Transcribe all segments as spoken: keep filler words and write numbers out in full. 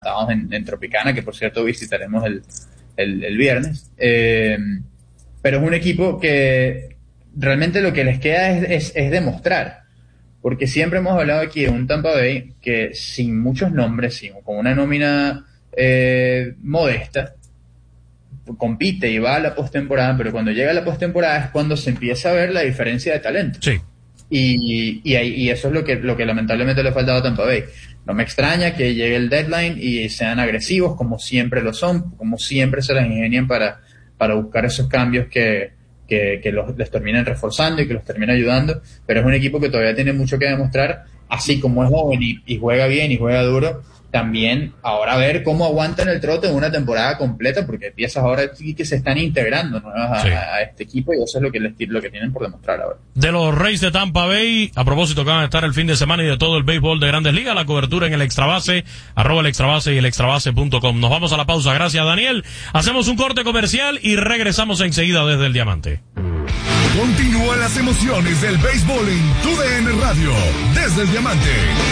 Estamos en, en Tropicana, que por cierto visitaremos el, el, el viernes. Eh, pero es un equipo que realmente lo que les queda es, es, es demostrar. Porque siempre hemos hablado aquí de un Tampa Bay que sin muchos nombres, sin, con una nómina eh, modesta, compite y va a la postemporada, pero cuando llega a la postemporada es cuando se empieza a ver la diferencia de talento. Sí. Y, y, y eso es lo que, lo que lamentablemente le ha faltado a Tampa Bay. No me extraña que llegue el deadline y sean agresivos, como siempre lo son, como siempre se las ingenian para, para buscar esos cambios que, que, que los, les terminen reforzando y que los terminen ayudando. Pero es un equipo que todavía tiene mucho que demostrar, así como es joven y, y juega bien y juega duro. También ahora a ver cómo aguantan el trote en una temporada completa, porque piezas ahora sí que se están integrando nuevas a, sí. a, a este equipo, y eso es lo que les, lo que tienen por demostrar ahora. De los Rays de Tampa Bay, a propósito que van a estar el fin de semana y de todo el béisbol de Grandes Ligas, la cobertura en el Extrabase, arroba el Extrabase y el extrabase punto com. Nos vamos a la pausa, gracias Daniel. Hacemos un corte comercial y regresamos enseguida desde el Diamante. Continúan las emociones del béisbol en tu D N Radio, desde el Diamante.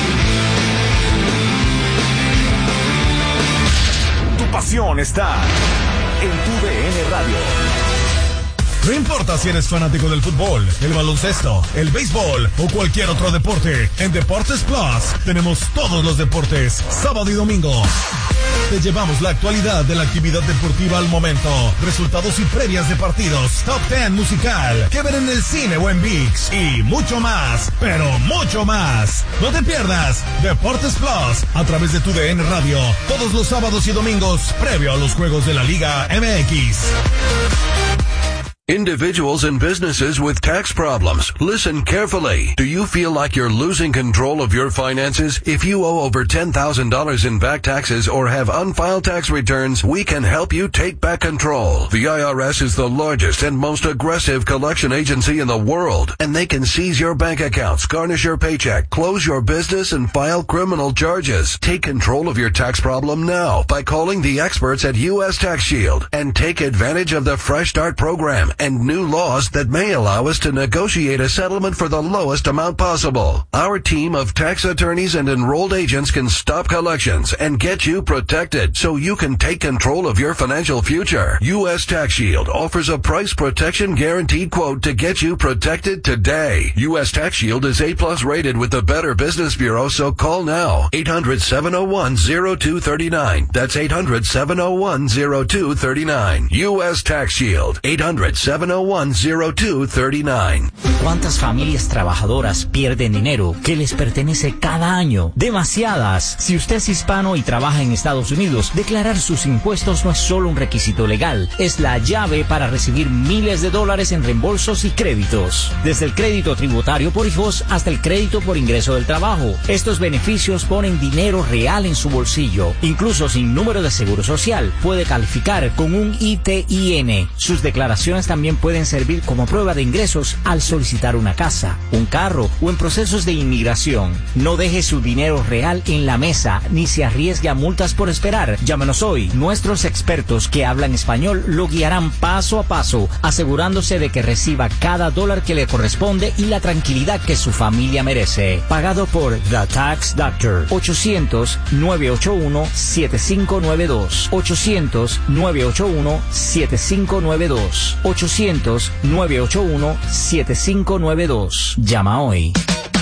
Pasión está en tu D N Radio. No importa si eres fanático del fútbol, el baloncesto, el béisbol o cualquier otro deporte, en Deportes Plus tenemos todos los deportes, sábado y domingo. Te llevamos la actualidad de la actividad deportiva al momento, resultados y previas de partidos, top ten musical, que ver en el cine o en ViX y mucho más, pero mucho más. No te pierdas Deportes Plus a través de tu D N Radio, todos los sábados y domingos, previo a los juegos de la Liga M X. Individuals and businesses with tax problems, listen carefully. Do you feel like you're losing control of your finances? If you owe over ten thousand dollars in back taxes or have unfiled tax returns, we can help you take back control. The I R S is the largest and most aggressive collection agency in the world, and they can seize your bank accounts, garnish your paycheck, close your business, and file criminal charges. Take control of your tax problem now by calling the experts at U S Tax Shield and take advantage of the Fresh Start program and new laws that may allow us to negotiate a settlement for the lowest amount possible. Our team of tax attorneys and enrolled agents can stop collections and get you protected so you can take control of your financial future. U S Tax Shield offers a price protection guaranteed quote to get you protected today. U S Tax Shield is A plus rated with the Better Business Bureau, so call now. eight hundred, seven oh one, oh two three nine. That's eight hundred, seven oh one, oh two three nine. U S Tax Shield. eight hundred, seven oh one, oh two three nine. ¿Cuántas familias trabajadoras pierden dinero que les pertenece cada año? Demasiadas. Si usted es hispano y trabaja en Estados Unidos, declarar sus impuestos no es solo un requisito legal, es la llave para recibir miles de dólares en reembolsos y créditos. Desde el crédito tributario por hijos hasta el crédito por ingreso del trabajo. Estos beneficios ponen dinero real en su bolsillo. Incluso sin número de seguro social, puede calificar con un I T I N. Sus declaraciones también pueden servir como prueba de ingresos al solicitar una casa, un carro o en procesos de inmigración. No deje su dinero real en la mesa ni se arriesgue a multas por esperar. Llámenos hoy. Nuestros expertos que hablan español lo guiarán paso a paso, asegurándose de que reciba cada dólar que le corresponde y la tranquilidad que su familia merece. Pagado por The Tax Doctor. ochocientos, nueve ocho uno, siete cinco nueve dos. ochocientos, nueve ocho uno, siete cinco nueve dos. ochocientos, nueve ocho uno, siete cinco nueve dos. Llama hoy.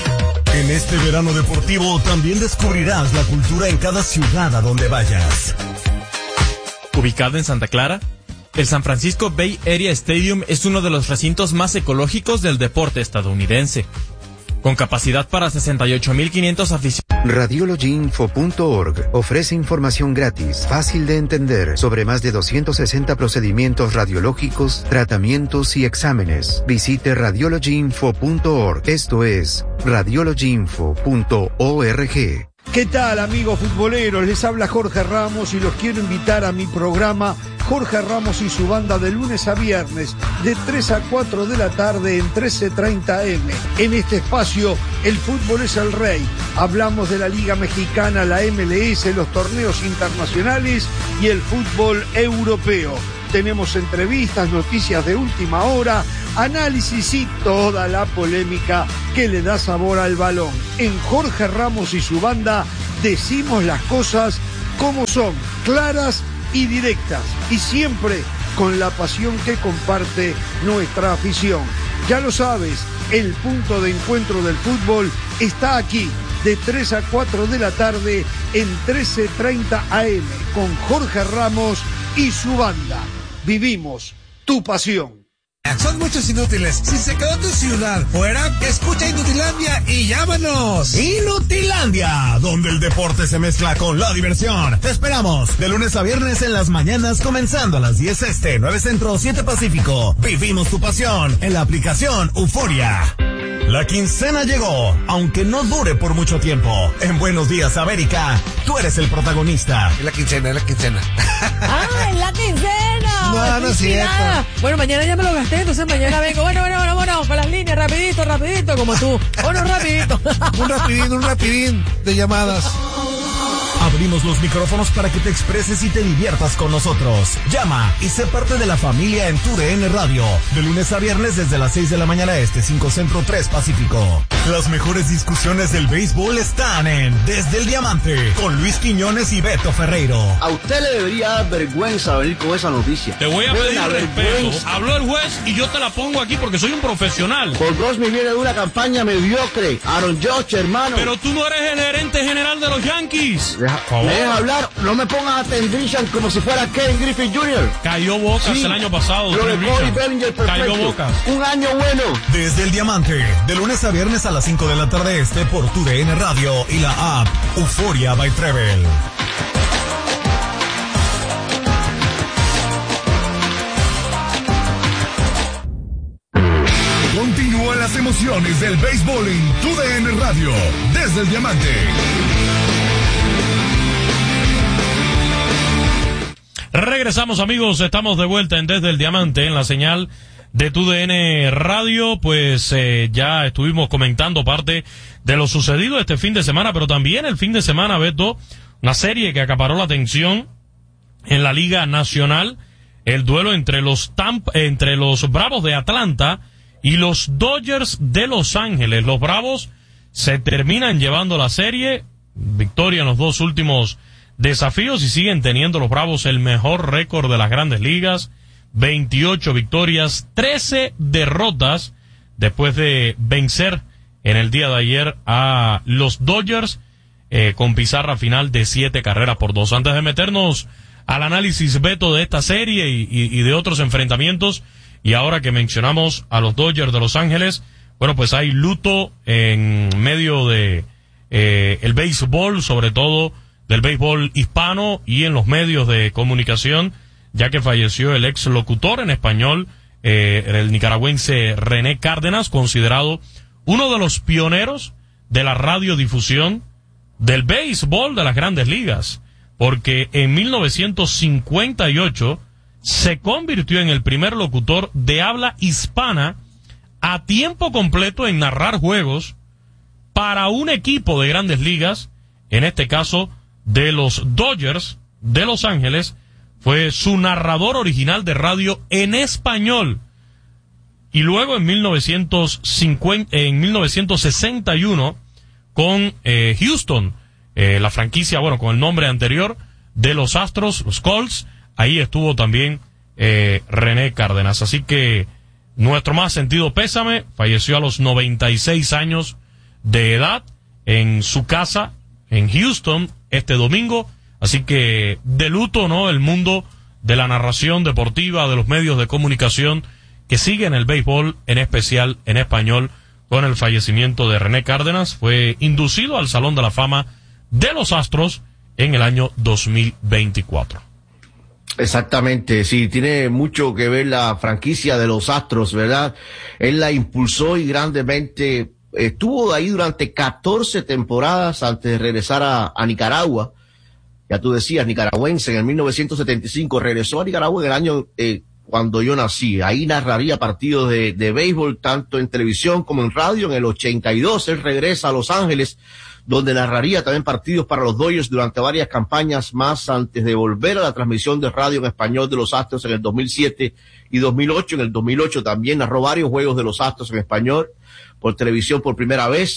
En este verano deportivo también descubrirás la cultura en cada ciudad a donde vayas. Ubicado en Santa Clara, el San Francisco Bay Area Stadium es uno de los recintos más ecológicos del deporte estadounidense, con capacidad para sesenta y ocho mil quinientos aficionados. Radiology Info punto org ofrece información gratis, fácil de entender, sobre más de doscientos sesenta procedimientos radiológicos, tratamientos y exámenes. Visite Radiology Info punto org. Esto es Radiology Info punto org. ¿Qué tal, amigos futboleros? Les habla Jorge Ramos y los quiero invitar a mi programa Jorge Ramos y su banda de lunes a viernes de tres a cuatro de la tarde en trece treinta eme. En este espacio, el fútbol es el rey. Hablamos de la Liga Mexicana, la M L S, los torneos internacionales y el fútbol europeo. Tenemos entrevistas, noticias de última hora, análisis y toda la polémica que le da sabor al balón. En Jorge Ramos y su banda decimos las cosas como son, claras y directas, y siempre con la pasión que comparte nuestra afición. Ya lo sabes, el punto de encuentro del fútbol está aquí, de tres a cuatro de la tarde en trece treinta A M, con Jorge Ramos y su banda. Vivimos tu pasión. Son muchos inútiles. Si se quedó tu ciudad fuera, escucha Inutilandia y llámanos. Inutilandia, donde el deporte se mezcla con la diversión. Te esperamos de lunes a viernes en las mañanas, comenzando a las diez este, nueve centro, siete pacífico. Vivimos tu pasión en la aplicación Euforia. La quincena llegó, aunque no dure por mucho tiempo. En Buenos Días América, tú eres el protagonista. Es la quincena, es la quincena. ¡Ah, es la quincena! No, no es cierto. Bueno, mañana ya me lo gasté, entonces mañana vengo. Bueno, bueno, bueno, bueno, con las líneas, rapidito, rapidito, como tú. Bueno, rapidito. Un rapidín, un rapidín de llamadas. Abrimos los micrófonos para que te expreses y te diviertas con nosotros. Llama y sé parte de la familia en tu D N Radio. De lunes a viernes desde las seis de la mañana este, cinco centro, tres pacífico. Las mejores discusiones del béisbol están en Desde el Diamante, con Luis Quiñones y Beto Ferreiro. A usted le debería dar vergüenza venir con esa noticia. Te voy a pedir respeto. Habló el juez y yo te la pongo aquí porque soy un profesional. Paul Goldschmidt viene de una campaña mediocre. Aaron Judge, hermano. Pero tú no eres el gerente general de los Yankees. Deja, ¿me dejas hablar? No me pongas a Tendrishan como si fuera Ken Griffey junior Cayó Bocas sí, el año pasado. Lo de Cody Bellinger, perfecto. Cayó Bocas. Un año bueno. Desde el Diamante, de lunes a viernes a las cinco de la tarde este por tu D N Radio y la app Euforia by Trevel. Continúan las emociones del béisbol en tu D N Radio, desde el Diamante. Regresamos, amigos, estamos de vuelta en Desde el Diamante en la señal de tu D N Radio. Pues eh, ya estuvimos comentando parte de lo sucedido este fin de semana, pero también el fin de semana, Beto, una serie que acaparó la atención en la Liga Nacional, el duelo entre los Tampa, entre los Bravos de Atlanta y los Dodgers de Los Ángeles. Los Bravos se terminan llevando la serie, victoria en los dos últimos desafíos y siguen teniendo los Bravos el mejor récord de las Grandes Ligas, veintiocho victorias, trece derrotas, después de vencer en el día de ayer a los Dodgers eh, con pizarra final de siete carreras por dos. Antes de meternos al análisis, Beto, de esta serie y, y, y de otros enfrentamientos, y ahora que mencionamos a los Dodgers de Los Ángeles, bueno, pues hay luto en medio de eh, el béisbol, sobre todo del béisbol hispano y en los medios de comunicación, ya que falleció el ex locutor en español, eh, el nicaragüense René Cárdenas, considerado uno de los pioneros de la radiodifusión del béisbol de las Grandes Ligas, porque en mil novecientos cincuenta y ocho se convirtió en el primer locutor de habla hispana a tiempo completo en narrar juegos para un equipo de Grandes Ligas, en este caso de los Dodgers de Los Ángeles. Fue su narrador original de radio en español. Y luego en mil novecientos cincuenta, en mil novecientos sesenta y uno con eh, Houston, eh, la franquicia, bueno, con el nombre anterior de los Astros, los Colts, ahí estuvo también eh, René Cárdenas. Así que nuestro más sentido pésame, falleció a los noventa y seis años de edad en su casa en Houston este domingo. Así que de luto, ¿no?, el mundo de la narración deportiva, de los medios de comunicación que siguen el béisbol, en especial en español, con el fallecimiento de René Cárdenas. Fue inducido al Salón de la Fama de los Astros en el año dos mil veinticuatro. Exactamente, sí, tiene mucho que ver la franquicia de los Astros, ¿verdad? Él la impulsó y grandemente estuvo ahí durante catorce temporadas antes de regresar a, a Nicaragua. Ya tú decías, nicaragüense, en el mil novecientos setenta y cinco regresó a Nicaragua en el año eh, cuando yo nací. Ahí narraría partidos de, de béisbol, tanto en televisión como en radio. En el ochenta y dos él regresa a Los Ángeles, donde narraría también partidos para los Dodgers durante varias campañas más, antes de volver a la transmisión de radio en español de los Astros en el dos mil siete y dos mil ocho. En el dos mil ocho también narró varios juegos de los Astros en español por televisión por primera vez.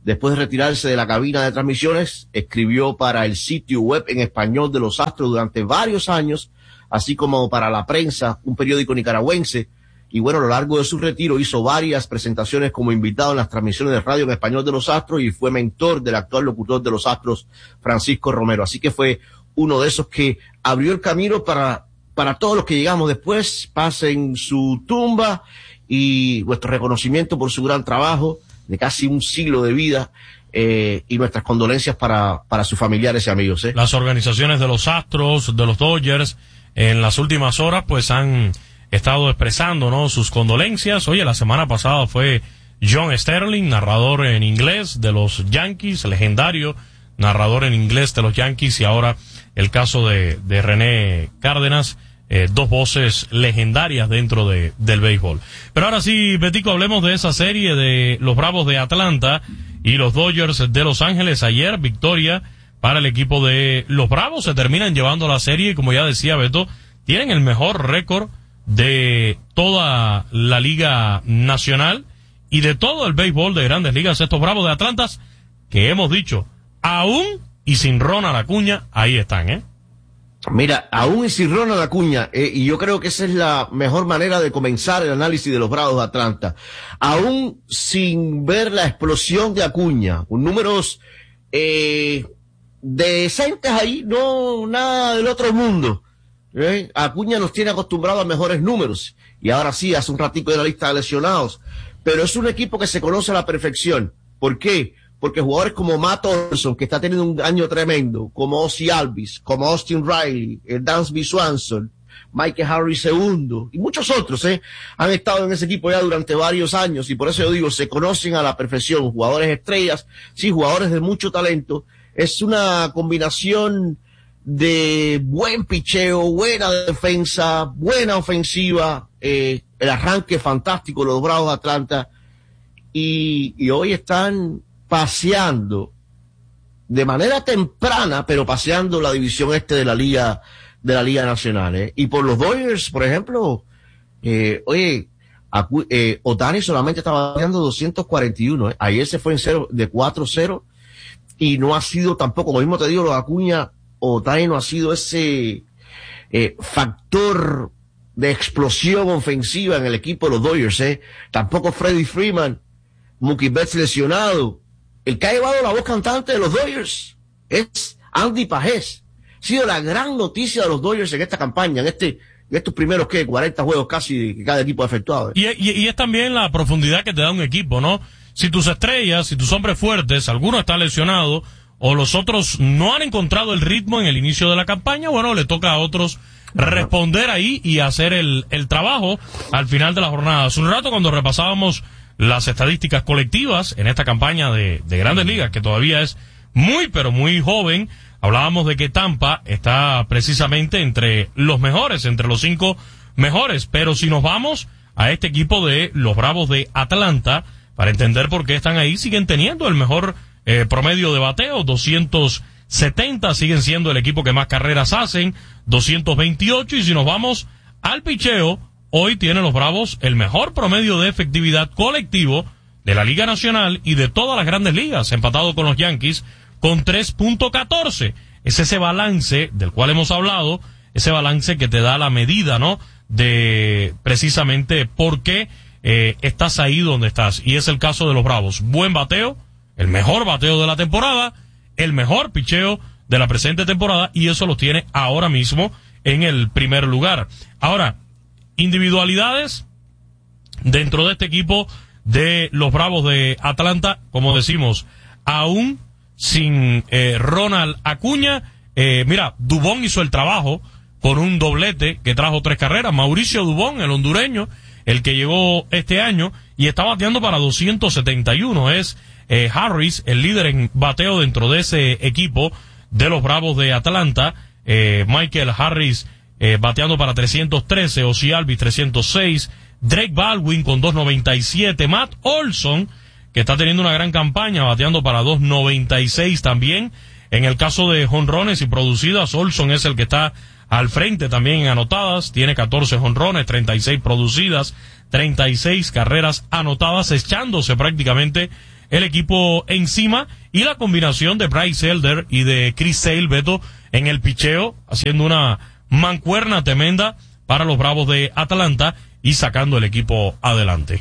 después de retirarse de la cabina de transmisiones, escribió para el sitio web en español de los Astros durante varios años, así como para La Prensa, un periódico nicaragüense. Y bueno, a lo largo de su retiro hizo varias presentaciones como invitado en las transmisiones de radio en español de los Astros y fue mentor del actual locutor de los Astros, Francisco Romero. Así que fue uno de esos que abrió el camino para, para todos los que llegamos después, pasen su tumba y nuestro reconocimiento por su gran trabajo de casi un siglo de vida, eh, y nuestras condolencias para, para sus familiares y amigos. ¿eh? Las organizaciones de los Astros, de los Dodgers, en las últimas horas, pues han estado expresando, ¿no?, sus condolencias. Oye, la semana pasada fue John Sterling, narrador en inglés de los Yankees, legendario narrador en inglés de los Yankees, y ahora el caso de, de René Cárdenas, eh, dos voces legendarias dentro de, del béisbol. Pero ahora sí, Betico, hablemos de esa serie de los Bravos de Atlanta y los Dodgers de Los Ángeles. Ayer, victoria para el equipo de los Bravos, se terminan llevando la serie y, como ya decía Beto, tienen el mejor récord de toda la Liga Nacional y de todo el béisbol de Grandes Ligas. Estos Bravos de Atlanta, que hemos dicho, aún y sin Ronald Acuña, ahí están, ¿eh? Mira, aún y sin Ronald Acuña, eh, y yo creo que esa es la mejor manera de comenzar el análisis de los Bravos de Atlanta. Aún sin ver la explosión de Acuña, con números eh, decentes ahí, no nada del otro mundo. ¿Eh? Acuña nos tiene acostumbrados a mejores números, y ahora sí, hace un ratico de la lista de lesionados, pero es un equipo que se conoce a la perfección. ¿Por qué? Porque jugadores como Matt Olson, que está teniendo un año tremendo, como Ozzie Albies, como Austin Riley, el Dansby Swanson, Michael Harris segundo, y muchos otros, ¿eh? han estado en ese equipo ya durante varios años, y por eso yo digo, se conocen a la perfección, jugadores estrellas, sí, jugadores de mucho talento. Es una combinación de buen picheo, buena defensa, buena ofensiva, eh, el arranque fantástico de los Bravos de Atlanta, y, y hoy están paseando de manera temprana, pero paseando la división este de la Liga, de la Liga Nacional, ¿eh? Y por los Dodgers, por ejemplo, eh, oye, Acu- eh, Ohtani solamente estaba bateando doscientos cuarenta y uno, ¿eh? Ayer se fue en cero, de cuatro cero, y no ha sido tampoco, como mismo te digo, los Acuña, Ohtani no ha sido ese eh, factor de explosión ofensiva en el equipo de los Dodgers, ¿eh? Tampoco Freddie Freeman, Mookie Betts lesionado. El que ha llevado la voz cantante de los Dodgers es Andy Pajés. Ha sido la gran noticia de los Dodgers en esta campaña, en este, en estos primeros, ¿qué? cuarenta juegos casi que cada equipo ha efectuado. ¿eh? Y, y, y es también la profundidad que te da un equipo, ¿no? Si tus estrellas, si tus hombres fuertes, alguno está lesionado, o los otros no han encontrado el ritmo en el inicio de la campaña, bueno, le toca a otros responder ahí y hacer el, el trabajo al final de la jornada. Hace un rato, cuando repasábamos las estadísticas colectivas en esta campaña de, de Grandes Ligas, que todavía es muy, pero muy joven, hablábamos de que Tampa está precisamente entre los mejores, entre los cinco mejores. Pero si nos vamos a este equipo de los Bravos de Atlanta, para entender por qué están ahí, siguen teniendo el mejor eh, promedio de bateo, doscientos setenta, siguen siendo el equipo que más carreras hacen, doscientos veintiocho, y si nos vamos al picheo, hoy tienen los Bravos el mejor promedio de efectividad colectivo de la Liga Nacional y de todas las Grandes Ligas, empatado con los Yankees con tres punto catorce. Es ese balance del cual hemos hablado, ese balance que te da la medida, ¿no?, de precisamente por qué eh, estás ahí donde estás. Y es el caso de los Bravos. Buen bateo, el mejor bateo de la temporada, el mejor picheo de la presente temporada, y eso los tiene ahora mismo en el primer lugar. Ahora, individualidades dentro de este equipo de los Bravos de Atlanta, como decimos, aún sin eh, Ronald Acuña. Eh, mira, Dubón hizo el trabajo con un doblete que trajo tres carreras. Mauricio Dubón, el hondureño, el que llegó este año, y está bateando para doscientos setenta y uno. Es eh, Harris, el líder en bateo dentro de ese equipo de los Bravos de Atlanta. Eh, Michael Harris eh, bateando para trescientos trece, Ozzie Albies trescientos seis, Drake Baldwin con doscientos noventa y siete, Matt Olson, que está teniendo una gran campaña, bateando para doscientos noventa y seis también. En el caso de jonrones y producidas, Olson es el que está al frente también en anotadas, tiene catorce jonrones, treinta y seis producidas, treinta y seis carreras anotadas, echándose prácticamente el equipo encima, y la combinación de Bryce Elder y de Chris Sale, Beto, en el picheo, haciendo una mancuerna tremenda para los Bravos de Atlanta y sacando el equipo adelante.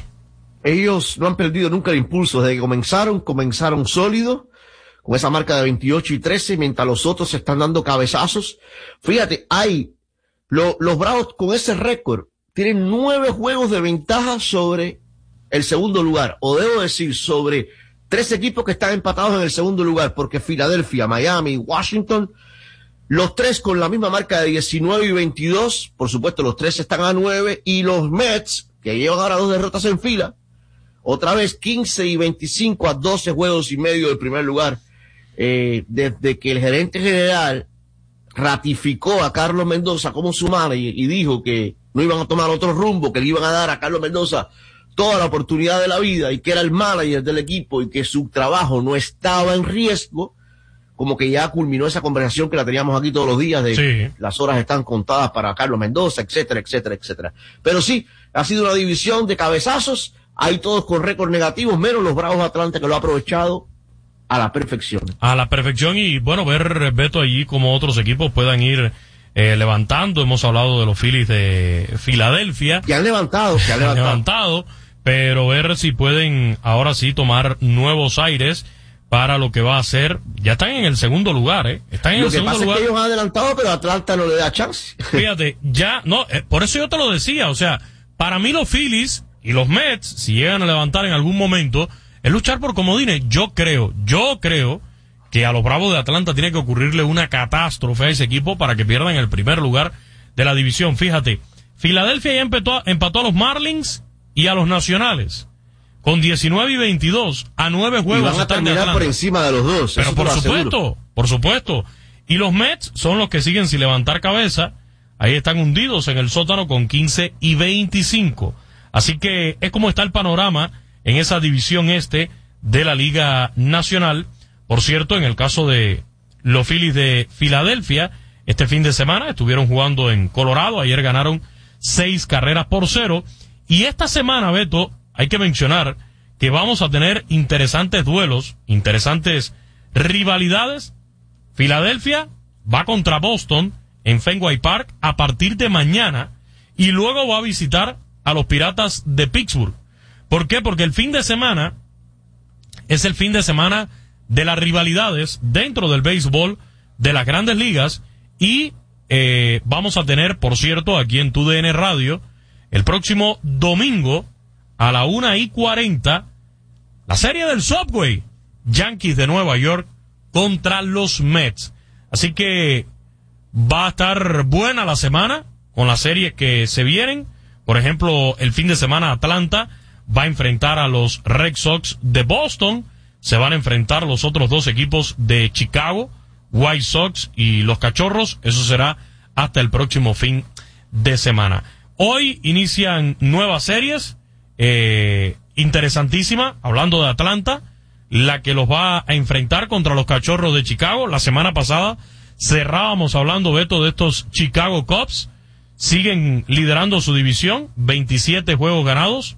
Ellos no han perdido nunca el impulso. Desde que comenzaron, comenzaron sólidos, con esa marca de veintiocho y trece, mientras los otros se están dando cabezazos. Fíjate, hay, lo, los Bravos con ese récord tienen nueve juegos de ventaja sobre el segundo lugar, o debo decir, sobre tres equipos que están empatados en el segundo lugar, porque Filadelfia, Miami, Washington, los tres con la misma marca de diecinueve y veintidós, por supuesto los tres están a nueve, y los Mets, que llevan ahora dos derrotas en fila, otra vez quince y veinticinco a doce juegos y medio del primer lugar. Eh, desde que el gerente general ratificó a Carlos Mendoza como su manager y dijo que no iban a tomar otro rumbo, que le iban a dar a Carlos Mendoza toda la oportunidad de la vida y que era el manager del equipo y que su trabajo no estaba en riesgo, como que ya culminó esa conversación que la teníamos aquí todos los días de sí. Las horas están contadas para Carlos Mendoza, etcétera, etcétera, etcétera. Pero sí, ha sido una división de cabezazos, hay todos con récord negativos, menos los Bravos de Atlanta, que lo ha aprovechado a la perfección. A la perfección, y bueno, ver, Beto, allí como otros equipos puedan ir eh, levantando. Hemos hablado de los Phillies de Filadelfia. Que han levantado, que han levantado. Han levantado, pero ver si pueden ahora sí tomar nuevos aires para lo que va a ser. Ya están en el segundo lugar, ¿eh? Están en lo el segundo lugar. Lo que pasa es que ellos han adelantado, pero Atlanta no le da chance. Fíjate, ya, no, eh, por eso yo te lo decía, o sea, para mí los Phillies y los Mets, si llegan a levantar en algún momento, es luchar por comodines. Yo creo, yo creo que a los Bravos de Atlanta tiene que ocurrirle una catástrofe a ese equipo para que pierdan el primer lugar de la división. Fíjate, Filadelfia ya empató, empató a los Marlins y a los Nacionales con diecinueve y veintidós a nueve juegos. Y van a terminar por encima de los dos. Pero por supuesto, por supuesto. Y los Mets son los que siguen sin levantar cabeza. Ahí están hundidos en el sótano con quince y veinticinco. Así que es como está el panorama en esa división este de la Liga Nacional. Por cierto, en el caso de los Phillies de Filadelfia, este fin de semana estuvieron jugando en Colorado. Ayer ganaron seis carreras por cero. Y esta semana, Beto, hay que mencionar que vamos a tener interesantes duelos, interesantes rivalidades. Filadelfia va contra Boston en Fenway Park a partir de mañana y luego va a visitar a los Piratas de Pittsburgh. ¿Por qué? Porque el fin de semana es el fin de semana de las rivalidades dentro del béisbol de las Grandes Ligas y eh, vamos a tener, por cierto, aquí en Tu D N Radio, el próximo domingo a la una y cuarenta, la serie del Subway, Yankees de Nueva York contra los Mets. Así que va a estar buena la semana con las series que se vienen. Por ejemplo, el fin de semana Atlanta va a enfrentar a los Red Sox de Boston. Se van a enfrentar los otros dos equipos de Chicago, White Sox y los Cachorros. Eso será hasta el próximo fin de semana. Hoy inician nuevas series, eh, interesantísima, hablando de Atlanta, la que los va a enfrentar contra los Cachorros de Chicago. La semana pasada cerrábamos hablando, Beto, de estos Chicago Cubs. Siguen liderando su división, veintisiete juegos ganados,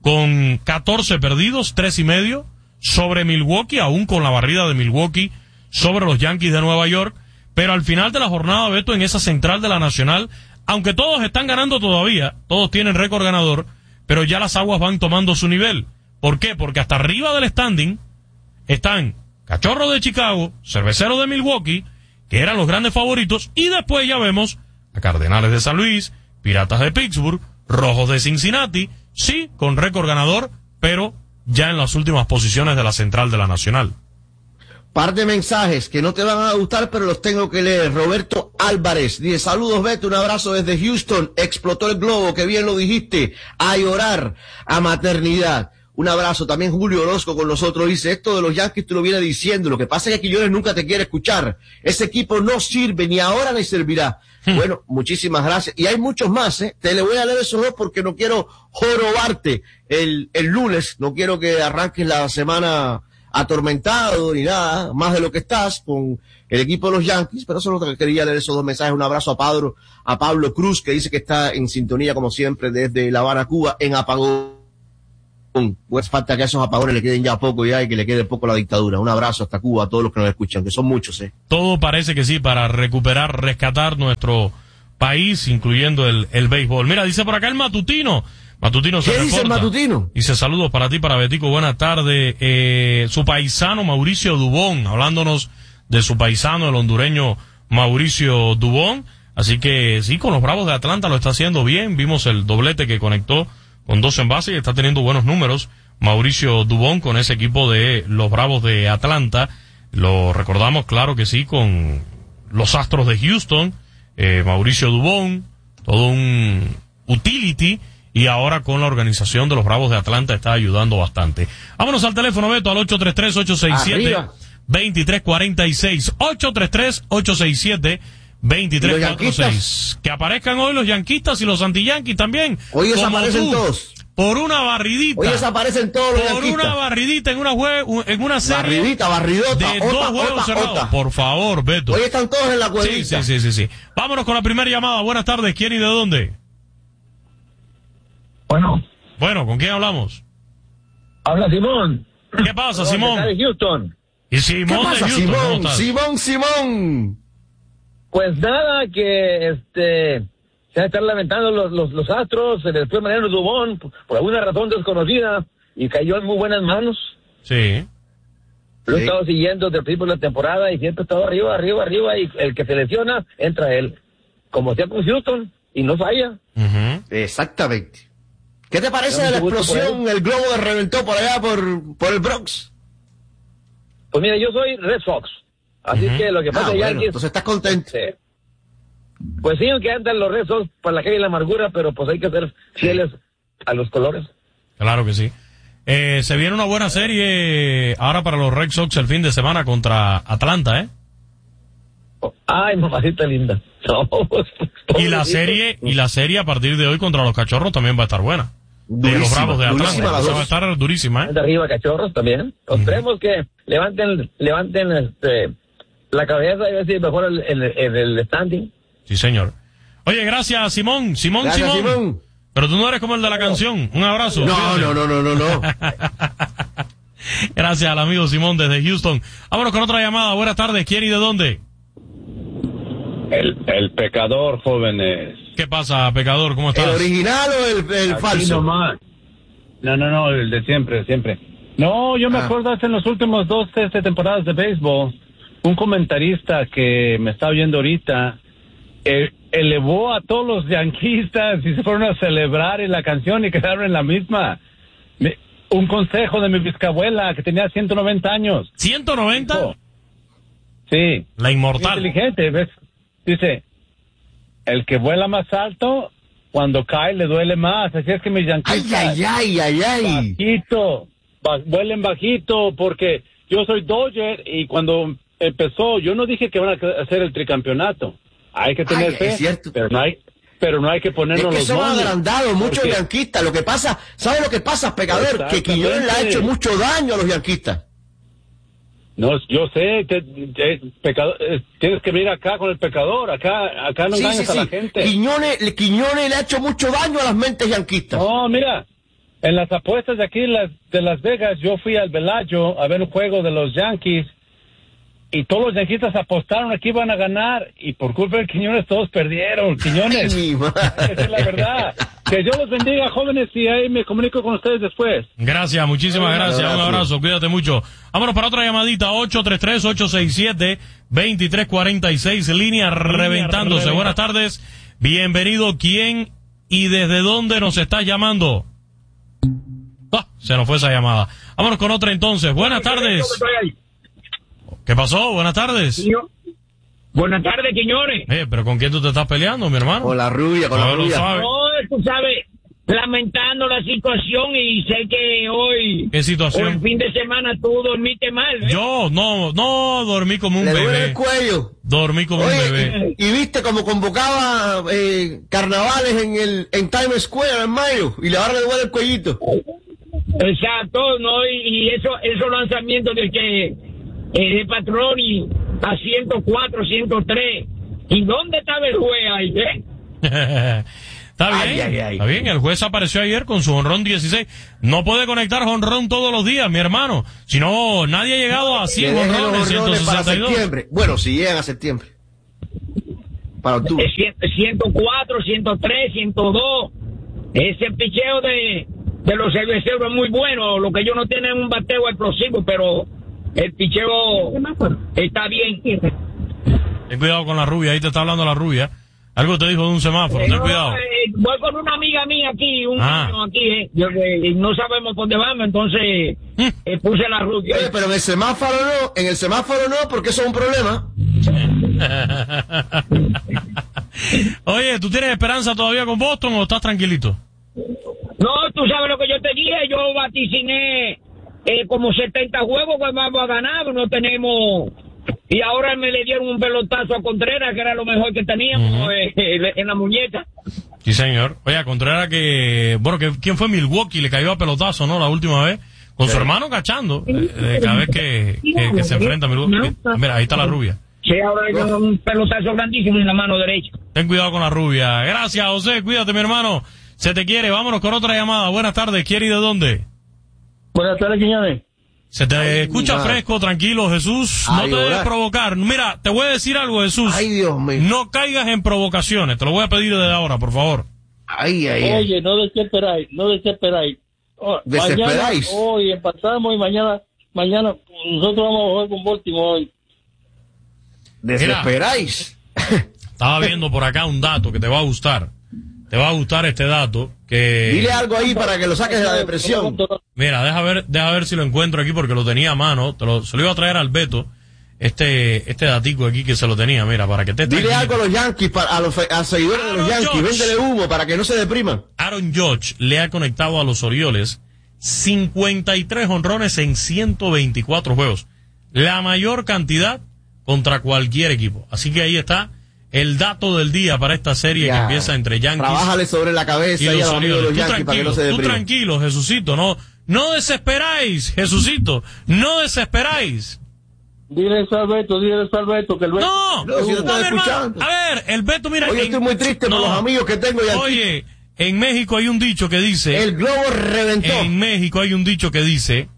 con catorce perdidos, tres y medio, sobre Milwaukee, aún con la barrida de Milwaukee, sobre los Yankees de Nueva York. Pero al final de la jornada, Beto, en esa central de la Nacional, aunque todos están ganando todavía, todos tienen récord ganador, pero ya las aguas van tomando su nivel. ¿Por qué? Porque hasta arriba del standing están Cachorros de Chicago, Cerveceros de Milwaukee, que eran los grandes favoritos, y después ya vemos a Cardenales de San Luis, Piratas de Pittsburgh, Rojos de Cincinnati, sí, con récord ganador, pero ya en las últimas posiciones de la central de la Nacional. Par de mensajes que no te van a gustar, pero los tengo que leer. Roberto Álvarez dice: saludos, Beto, un abrazo desde Houston. Explotó el globo, que bien lo dijiste. A llorar, a maternidad. Un abrazo. También Julio Orozco con nosotros dice: esto de los Yankees tú lo vienes diciendo. Lo que pasa es que Quiñones nunca te quiere escuchar. Ese equipo no sirve, ni ahora ni servirá. Hmm. Bueno, muchísimas gracias. Y hay muchos más, ¿eh? Te le voy a leer esos dos porque no quiero jorobarte el, el lunes. No quiero que arranques la semana atormentado ni nada, más de lo que estás con el equipo de los Yankees, pero solo te quería leer esos dos mensajes. Un abrazo a Pablo, a Pablo Cruz, que dice que está en sintonía como siempre desde La Habana, Cuba, en Apagón Pues falta que a esos apagones le queden ya poco ya y que le quede poco la dictadura. Un abrazo hasta Cuba a todos los que nos escuchan, que son muchos, ¿eh? Todo parece que sí, para recuperar, rescatar nuestro país, incluyendo el, el béisbol. Mira, dice por acá el Matutino. Matutino se ¿Qué reporta. dice el Matutino? Dice saludos para ti, para Betico, buenas tardes. Eh, su paisano Mauricio Dubón, hablándonos de su paisano, el hondureño Mauricio Dubón. Así que sí, con los Bravos de Atlanta lo está haciendo bien. Vimos el doblete que conectó con dos envases y está teniendo buenos números Mauricio Dubón con ese equipo de los Bravos de Atlanta. Lo recordamos, claro que sí, con los Astros de Houston, eh, Mauricio Dubón, todo un utility, y ahora con la organización de los Bravos de Atlanta está ayudando bastante. Vámonos al teléfono, Beto, al ocho tres tres, ocho seis siete, dos tres cuatro seis, ocho tres tres, ocho seis siete, dos tres cuatro seis. Que aparezcan hoy los yanquistas y los anti-yanquis también. Hoy desaparecen todos. Por una barridita. Hoy desaparecen todos los Por yanquistas. una barridita en una jue en una serie. Barridita, barridota. De ota, dos juegos ota, cerrados. ota. Por favor, Beto. Hoy están todos en la Sí, cuevita. sí, sí, sí, sí. Vámonos con la primera llamada. Buenas tardes. ¿Quién y de dónde? Bueno. Bueno, ¿con quién hablamos? Habla Simón. ¿Qué pasa, Simón? De Houston. Y Simón ¿Qué pasa, de Houston, ¿cómo Simón? estás? Simón, Simón. Pues nada, que este se van a estar lamentando los, los, los Astros, después Mariano Dubón, por, por alguna razón desconocida, y cayó en muy buenas manos. Sí. Lo he Sí. estado siguiendo desde el principio de la temporada y siempre he estado arriba, arriba, arriba, y el que se lesiona, entra él. Como sea con Houston, y no falla. Uh-huh. Exactamente. ¿Qué te parece Yo de la mucho gusto por explosión, el globo que reventó por allá, por, por el Bronx? Pues mira, yo soy Red Sox, así Ujú. que lo que Ah, pasa bueno, Yankees... entonces estás contento. Sí. Pues sí, aunque andan los Red Sox por la calle de la amargura, pero pues hay que ser fieles a los colores. Claro que sí. Eh, se viene una buena serie ahora para los Red Sox el fin de semana contra Atlanta, ¿eh? Oh, ay, mamacita linda. No, pues, Y la serie, y la serie a partir de hoy contra los Cachorros también va a estar buena. De los Durísima, Bravos de durísima Atlanta. las Esa dos. va a estar durísima, ¿eh? de arriba, Cachorros también. Esperemos que levanten, levanten este, la cabeza y ver si mejora el, el, el, el standing. Sí, señor. Oye, gracias, Simón. Simón, Gracias, Simón. Simón. Pero tú no eres como el de la canción. Un abrazo. No, Cuídate. no, no, no, no, no. Gracias al amigo Simón desde Houston. Vámonos con otra llamada. Buenas tardes. ¿Quién y de dónde? El, el pecador, jóvenes. ¿Qué pasa, pecador? ¿Cómo estás? ¿El original o el, el Aquí falso? nomás. No, no, no, el de siempre, siempre. No, yo me Ah. acuerdo hace en los últimos dos, tres temporadas de béisbol, un comentarista que me está oyendo ahorita, eh, elevó a todos los yanquistas y se fueron a celebrar en la canción y quedaron en la misma. Me- un consejo de mi bisabuela que tenía ciento noventa años. ¿ciento noventa? Dijo, sí. La inmortal. Inteligente, ¿ves? Dice, el que vuela más alto, cuando cae le duele más. Así es que mis Ay, yanquistas, ay, ay, ay, ay. bajito, ba- vuelen bajito, porque yo soy Dodger y cuando empezó, yo no dije que van a hacer el tricampeonato. Hay que tener Ay, fe, es cierto. pero no hay, pero no hay que Es ponernos que los son moños, agrandados, muchos porque- yanquistas. Lo que pasa, ¿sabes lo que pasa, pecador? Que Exactamente. Quiñones le ha hecho mucho daño a los yanquistas. No, yo sé que que pecado- eh, tienes que venir acá con el pecador, acá, acá no Sí, engañas sí, a la sí. gente. Quiñones, le- Quiñones le ha hecho mucho daño a las mentes yanquistas. No, mira, en las apuestas de aquí las, de Las Vegas, yo fui al Bellagio a ver un juego de los Yankees y todos los yanquistas apostaron a que iban a ganar y por culpa de Quiñones todos perdieron. Quiñones, Ay, mi madre. esa es la verdad. Que Dios los bendiga, jóvenes, y ahí me comunico con ustedes después. Gracias, muchísimas Un gracias. Un abrazo. abrazo, cuídate mucho. Vámonos para otra llamadita, ocho tres tres, ocho seis siete, dos tres cuatro seis, línea reventándose. Buenas tardes, bienvenido. ¿Quién y desde dónde nos está llamando? Ah, se nos fue esa llamada. Vámonos con otra entonces. Buenas tardes. ¿Qué pasó? Buenas tardes. Buenas tardes, Quiñones. Eh, pero ¿con quién tú te estás peleando, mi hermano? Con la rubia, con No la lo rubia. sabe. No, tú sabes, lamentando la situación y sé que hoy, ¿Qué situación? o el fin de semana tú dormiste mal. ¿eh? Yo, no, no, dormí como un Le duele bebé. el cuello. Dormí como un Oye, bebé. y viste como convocaba eh, carnavales en el en Times Square en mayo y le ahora le duele el cuellito. Exacto, ¿no? Y, y eso, esos lanzamientos de que, eh, de Patroni a ciento cuatro, ciento tres. ¿Y dónde estaba el juez ahí? eh? Está bien, Ay, ay, ay. está bien. El juez apareció ayer con su jonrón dieciséis. No puede conectar jonrón todos los días, mi hermano. Si no, nadie ha llegado a cien Que dejen los jonrones, jonrones para ciento sesenta y dos. septiembre. Bueno, si llegan a septiembre. Para octubre. ciento cuatro, ciento tres, ciento dos. Ese picheo de, de los cerveceros es muy bueno. Lo que ellos no tienen es un bateo explosivo, pero el picheo está bien. Ten cuidado con la rubia, ahí te está hablando la rubia. Algo te dijo de un semáforo, ten No, cuidado. eh, voy con una amiga mía aquí, un Ah. niño aquí, eh, yo, eh, no sabemos por dónde vamos, entonces eh, puse la rubia. Oye, pero en el semáforo no, en el semáforo no, porque eso es un problema. Oye, ¿tú tienes esperanza todavía con Boston o estás tranquilito? No, tú sabes lo que yo te dije, yo vaticiné eh, como setenta juegos que vamos a ganar, no tenemos... Y ahora me le dieron un pelotazo a Contreras, que era lo mejor que teníamos uh-huh. eh, en la muñeca. Sí, señor. Oye, a Contreras que... Bueno, que ¿quién fue? Milwaukee, le cayó a pelotazo, ¿no? La última vez. Con sí. su hermano cachando. Eh, cada vez que, que, que se enfrenta a Milwaukee. Mira, ahí está la rubia. Sí, ahora hay un pelotazo grandísimo en la mano derecha. Ten cuidado con la rubia. Gracias, José. Cuídate, mi hermano. Se te quiere. Vámonos con otra llamada. Buenas tardes. ¿Quiere y de dónde? Buenas tardes, Quiñones. Se te Ay, escucha fresco, tranquilo, Jesús. Ay, no te debes orar. provocar. Mira, te voy a decir algo, Jesús. Ay, Dios mío. No caigas en provocaciones. Te lo voy a pedir desde ahora, por favor. Ay, ay, ay. Oye, no desesperáis, no desesperáis. Oh, ¿Desesperáis? Mañana, hoy empatamos y mañana, mañana nosotros vamos a jugar con Baltimore hoy. ¿Desesperáis? Estaba viendo por acá un dato que te va a gustar. Te va a gustar este dato que... Dile algo ahí para que lo saques de la depresión. Mira, deja ver, deja ver si lo encuentro aquí porque lo tenía a mano. Te lo, se lo iba a traer al Beto. Este, este datico aquí que se lo tenía, mira, para que te... Dile algo a los Yankees, para, a los a seguidores Aaron de los Yankees, George. véndele humo para que no se depriman. Aaron Judge le ha conectado a los Orioles cincuenta y tres honrones en ciento veinticuatro juegos. La mayor cantidad contra cualquier equipo. Así que ahí está el dato del día para esta serie ya, que empieza entre Yankees. Trabájale sobre la cabeza y, y a los amigos de los Yankees para que no se depriman. Tú tranquilo, Jesucito, no, no desesperáis, Jesucito, no desesperáis. Dile eso al Beto, dile eso al Beto, que el Beto... No, no, si no no, estás escuchando. A ver, el Beto, mira... Oye, en, estoy muy triste no, por los amigos que tengo ya. Oye, en México hay un dicho que dice... El globo reventó. En México hay un dicho que dice...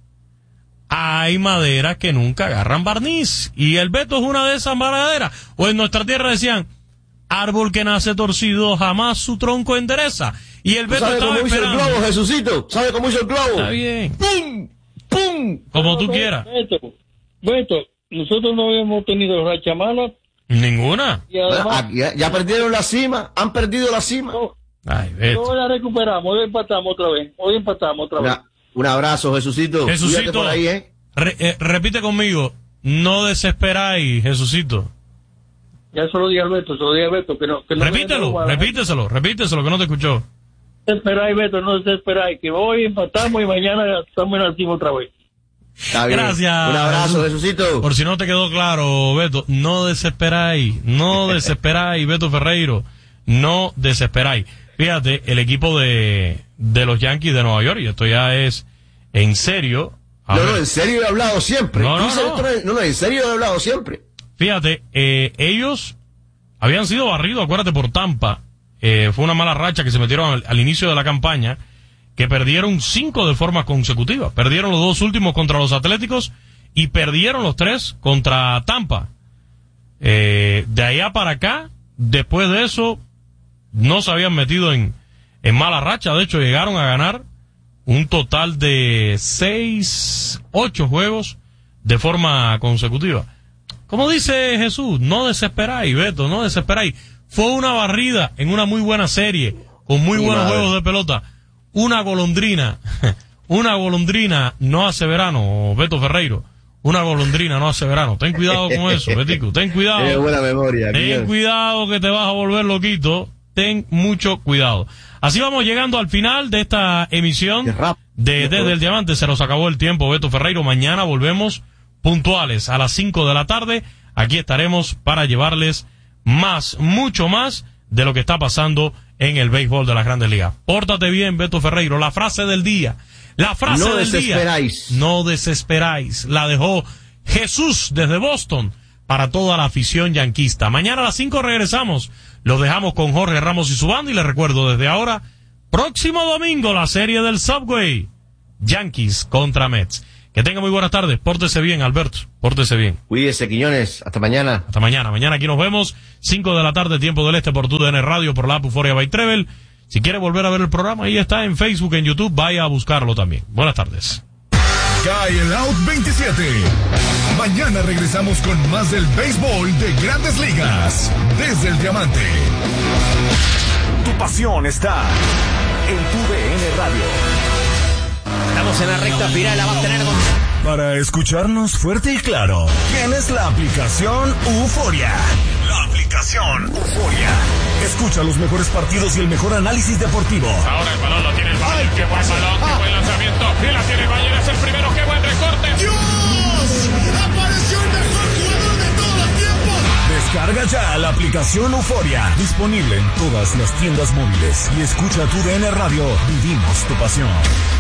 Hay maderas que nunca agarran barniz. Y el Beto es una de esas maderas. O en nuestra tierra decían... Árbol que nace torcido, jamás su tronco endereza. Y el Beto ¿Sabe estaba cómo esperando. hizo el globo, Jesucito? ¿Sabe cómo hizo el globo? Está bien. ¡Pum! ¡Pum! Como tú quieras. Beto, Beto, nosotros no habíamos tenido racha mala. Ninguna. Y además, ya, ya perdieron la cima, han perdido la cima. No, Ay, Beto. no la recuperamos, hoy empatamos otra vez, hoy empatamos otra Una, vez. un abrazo, Jesucito. Jesucito, Cuídate por ahí, ¿eh? Re, eh, repite conmigo, no desesperáis, Jesucito. Ya se lo dije al Beto, se lo dije al Beto. Que no, que no repítelo, repíteselo, repíteselo, que no te escuchó. No desesperáis, Beto, no desesperáis, que hoy empatamos y mañana estamos en el cima otra vez. Está bien. Gracias. Un abrazo, Jesucito. Por si no te quedó claro, Beto, no desesperáis, no desesperáis, Beto Ferreiro, no desesperáis. Fíjate, el equipo de, de los Yankees de Nueva York, y esto ya es en serio. No, ver. no, en serio he hablado siempre. No, no, no. no, no, en serio he hablado siempre. Fíjate, eh, ellos habían sido barridos, acuérdate, por Tampa. Eh, fue una mala racha que se metieron al, al inicio de la campaña, que perdieron cinco de forma consecutiva. Perdieron los dos últimos contra los Atléticos y perdieron los tres contra Tampa. Eh, de allá para acá, después de eso, no se habían metido en, en mala racha. De hecho, llegaron a ganar un total de seis, ocho juegos de forma consecutiva. Como dice Jesús, no desesperáis, Beto, no desesperáis. Fue una barrida en una muy buena serie, con muy sí, buenos madre. juegos de pelota. Una golondrina, una golondrina no hace verano, Beto Ferreiro. Una golondrina no hace verano. Ten cuidado con eso, Betico, ten cuidado. Tiene buena memoria. Ten bien. cuidado que te vas a volver loquito. Ten mucho cuidado. Así vamos llegando al final de esta emisión de Desde el Diamante. Se nos acabó el tiempo, Beto Ferreiro. Mañana volvemos puntuales a las cinco de la tarde. Aquí estaremos para llevarles más, mucho más de lo que está pasando en el béisbol de las Grandes Ligas. Pórtate bien, Beto Ferreiro. La frase del día. La frase no del desesperáis. día. No desesperáis. La dejó Jesús desde Boston para toda la afición yanquista. Mañana a las cinco regresamos Los dejamos con Jorge Ramos y su banda y les recuerdo desde ahora, próximo domingo la serie del Subway, Yankees contra Mets. Que tenga muy buenas tardes, pórtese bien, Alberto, pórtese bien. Cuídese, Quiñones, hasta mañana. Hasta mañana, mañana aquí nos vemos, cinco de la tarde, tiempo del este por tu D N Radio, por la app Euforia by Trevel. Si quiere volver a ver el programa, ahí está en Facebook, en YouTube, vaya a buscarlo también. Buenas tardes. Cae el Out veintisiete. Mañana regresamos con más del béisbol de Grandes Ligas, desde el Diamante. Tu pasión está en tu D N Radio. Estamos en la recta final, la va a tener con... Para escucharnos fuerte y claro, tienes la aplicación Euforia. La aplicación Euforia. Escucha los mejores partidos y el mejor análisis deportivo. Ahora el balón lo tiene el Bayern. Qué buen balón, qué buen lanzamiento. Y la tiene el Bayern, es el primero, qué buen recorte. ¡Dios! ¡Apareció el mejor jugador de todos los tiempos! Descarga ya la aplicación Euforia. Disponible en todas las tiendas móviles. Y escucha tu D N Radio. Vivimos tu pasión.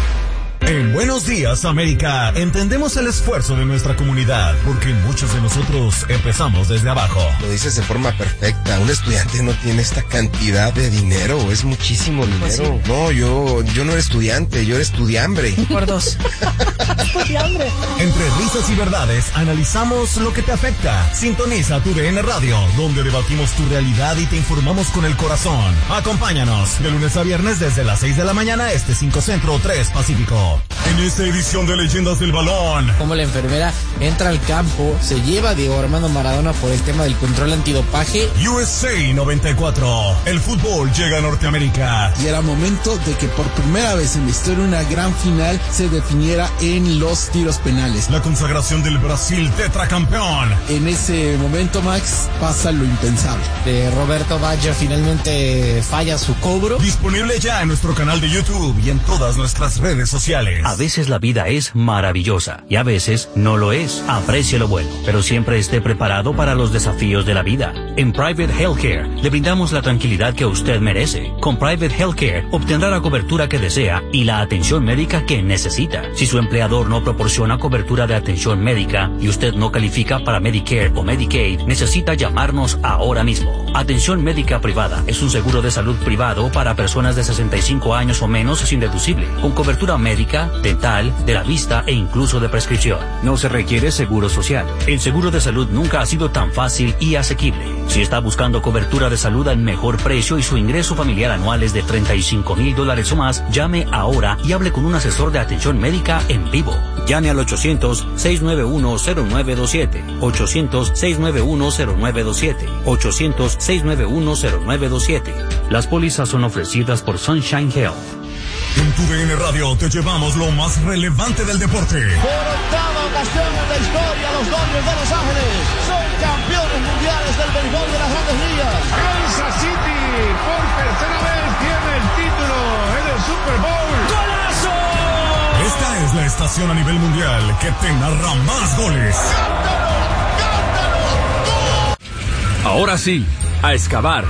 En Buenos Días, América, entendemos el esfuerzo de nuestra comunidad, porque muchos de nosotros empezamos desde abajo. Lo dices de forma perfecta. Un estudiante no tiene esta cantidad de dinero, es muchísimo dinero. Pues sí. No, yo, yo no era estudiante, yo era estudiambre. Por dos. Estudiambre. Entre risas y verdades, analizamos lo que te afecta. Sintoniza tu D N Radio, donde debatimos tu realidad y te informamos con el corazón. Acompáñanos de lunes a viernes desde las seis de la mañana, este cinco Centro, tres Pacífico. En esta edición de Leyendas del Balón, como la enfermera entra al campo, se lleva a Diego Armando Maradona por el tema del control antidopaje. U S A noventa y cuatro, el fútbol llega a Norteamérica. Y era momento de que por primera vez en la historia una gran final se definiera en los tiros penales. La consagración del Brasil tetracampeón. En ese momento, Max, pasa lo impensable. De Roberto Baggio finalmente falla su cobro. Disponible ya en nuestro canal de YouTube y en todas nuestras redes sociales. A veces la vida es maravillosa y a veces no lo es. Aprecie lo bueno, pero siempre esté preparado para los desafíos de la vida. En Private Healthcare le brindamos la tranquilidad que usted merece. Con Private Healthcare obtendrá la cobertura que desea y la atención médica que necesita. Si su empleador no proporciona cobertura de atención médica y usted no califica para Medicare o Medicaid, necesita llamarnos ahora mismo. Atención médica privada es un seguro de salud privado para personas de sesenta y cinco años o menos sin deducible, con cobertura médica, dental, de la vista e incluso de prescripción. No se requiere seguro social. El seguro de salud nunca ha sido tan fácil y asequible. Si está buscando cobertura de salud al mejor precio y su ingreso familiar anual es de treinta y cinco mil dólares o más, llame ahora y hable con un asesor de atención médica en vivo. Llame al ochocientos, seiscientos noventa y uno, cero nueve dos siete. ochocientos, seiscientos noventa y uno, cero nueve dos siete. ochocientos, seiscientos noventa y uno, cero nueve dos siete. Las pólizas son ofrecidas por Sunshine Health. En tu D N Radio te llevamos lo más relevante del deporte. Por octava ocasión en la historia, los Dodgers de Los Ángeles son campeones mundiales del béisbol de las Grandes Ligas. Kansas City por tercera vez tiene el título en el Super Bowl. ¡Golazo! Esta es la estación a nivel mundial que te narra más goles. ¡Cántalo! ¡Cántalo! ¡Gol! Ahora sí, a excavar.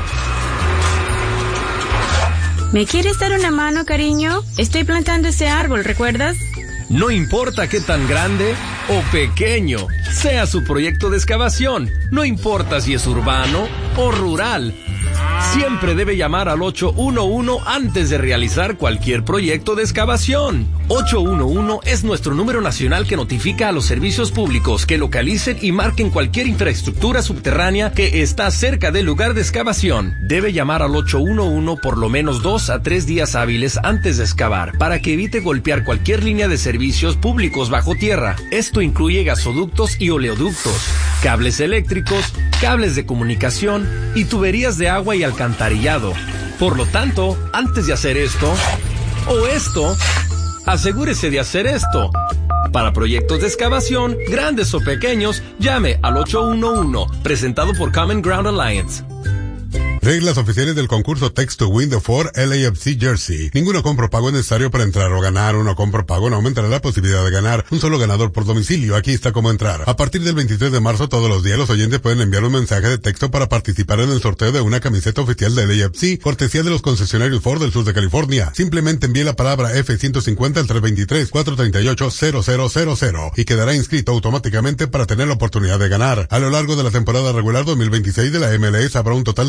¿Me quieres dar una mano, cariño? Estoy plantando ese árbol, ¿recuerdas? No importa qué tan grande o pequeño sea su proyecto de excavación, no importa si es urbano o rural, siempre debe llamar al ocho uno uno antes de realizar cualquier proyecto de excavación. ocho uno uno es nuestro número nacional que notifica a los servicios públicos que localicen y marquen cualquier infraestructura subterránea que está cerca del lugar de excavación. Debe llamar al ocho uno uno por lo menos dos a tres días hábiles antes de excavar para que evite golpear cualquier línea de servicios públicos bajo tierra. Esto incluye gasoductos y oleoductos, cables eléctricos, cables de comunicación y tuberías de agua y alcantarillado. Por lo tanto, antes de hacer esto o esto, asegúrese de hacer esto. Para proyectos de excavación, grandes o pequeños, llame al ocho uno uno, presentado por Common Ground Alliance. Reglas oficiales del concurso Text to Win de Ford L A F C Jersey. Ninguno compro pago es necesario para entrar o ganar. Uno compro pago no aumentará la posibilidad de ganar. Un solo ganador por domicilio. Aquí está cómo entrar. A partir del veintitrés de marzo, todos los días, los oyentes pueden enviar un mensaje de texto para participar en el sorteo de una camiseta oficial de L A F C, cortesía de los concesionarios Ford del sur de California. Simplemente envíe la palabra F ciento cincuenta al tres dos tres, cuatro tres ocho, cero cero cero cero y quedará inscrito automáticamente para tener la oportunidad de ganar. A lo largo de la temporada regular dos mil veintiséis de la M L S habrá un total de catorce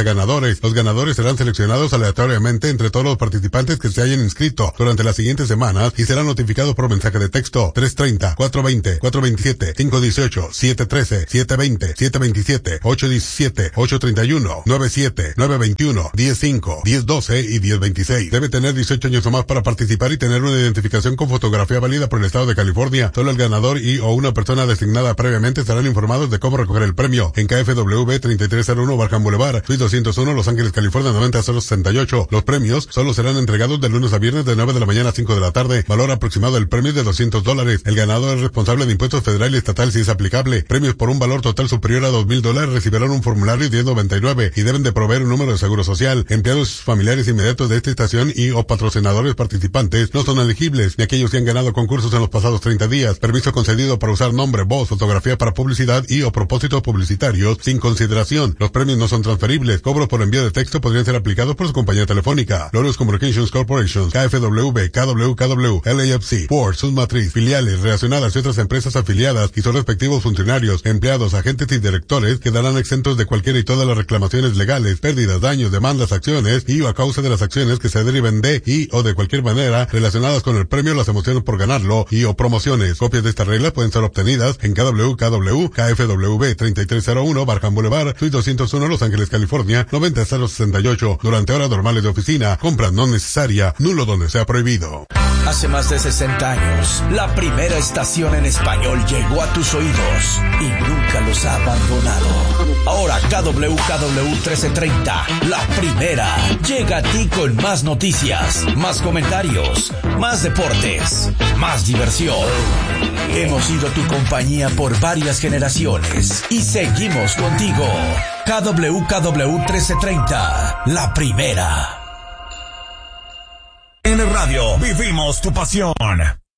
ganadores. Los ganadores serán seleccionados aleatoriamente entre todos los participantes que se hayan inscrito durante las siguientes semanas y serán notificados por mensaje de texto tres treinta, cuatro veinte, cuatro veintisiete, cinco dieciocho, siete trece, siete veinte, siete veintisiete, ocho diecisiete, ocho treinta y uno, nueve siete, nueve veintiuno, diez cinco, diez doce y diez veintiséis. Debe tener dieciocho años o más para participar y tener una identificación con fotografía válida por el estado de California. Solo el ganador y o una persona designada previamente estarán informados de cómo recoger el premio en K F W treinta y tres cero uno Barham Boulevard, Suite doscientos uno, Los Ángeles, California noventa cero sesenta y ocho. Los premios solo serán entregados de lunes a viernes de nueve de la mañana a cinco de la tarde. Valor aproximado del premio es de doscientos dólares. El ganador es responsable de impuestos federal y estatal si es aplicable. Premios por un valor total superior a dos mil dólares recibirán un formulario diez noventa y nueve y deben de proveer un número de seguro social. Empleados familiares inmediatos de esta estación y o patrocinadores participantes no son elegibles, ni aquellos que han ganado concursos en los pasados treinta días. Permiso concedido para usar nombre, voz, fotografía para publicidad y o propósitos publicitarios sin consideración. Los premios no son transferibles. Cobros por envío de texto podrían ser aplicados por su compañía telefónica. Lorios Communications Corporation, K F W, K W K W, L A F C, Ford, sus matriz, filiales, relacionadas y otras empresas afiliadas y sus respectivos funcionarios, empleados, agentes y directores quedarán exentos de cualquiera y todas las reclamaciones legales, pérdidas, daños, demandas, acciones y o a causa de las acciones que se deriven de y o de cualquier manera relacionadas con el premio, las emociones por ganarlo y o promociones. Copias de esta regla pueden ser obtenidas en K W K W, K F W treinta y tres cero uno Barham Boulevard, Suite doscientos uno, Los Ángeles, California noventa cero sesenta y ocho. Durante horas normales de oficina, compra no necesaria, nulo donde sea prohibido. Hace más de sesenta años, la primera estación en español llegó a tus oídos y nunca los ha abandonado. Ahora K W K W trece treinta, la primera, llega a ti con más noticias, más comentarios, más deportes, más diversión. Hemos sido tu compañía por varias generaciones y seguimos contigo. K W K W trece treinta, la primera. En el radio vivimos tu pasión.